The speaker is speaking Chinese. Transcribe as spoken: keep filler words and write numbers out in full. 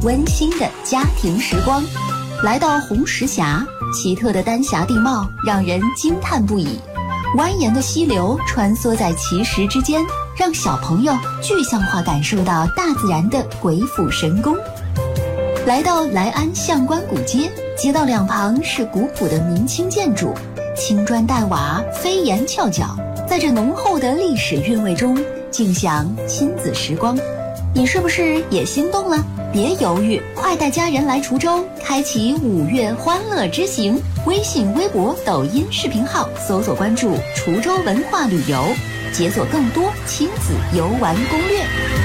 温馨的家庭时光。来到红石峡，奇特的丹霞地貌让人惊叹不已，蜿蜒的溪流穿梭在奇石之间，让小朋友具象化感受到大自然的鬼斧神工。来到莱安相关古街，街道两旁是古朴的明清建筑，青砖黛瓦，飞檐翘角，在这浓厚的历史韵味中尽享亲子时光。你是不是也心动了？别犹豫，快带家人来滁州，开启五月欢乐之行。微信、微博、抖音视频号搜索关注滁州文化旅游，解锁更多亲子游玩攻略。